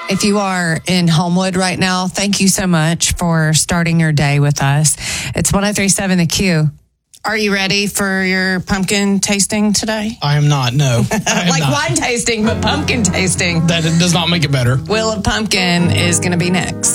If you are in Homewood right now, thank you so much for starting your day with us. It's 103.7 The Q. Are you ready for your pumpkin tasting today? I am not, no. Like wine tasting, but pumpkin tasting. That does not make it better. Wheel of Pumpkin is going to be next.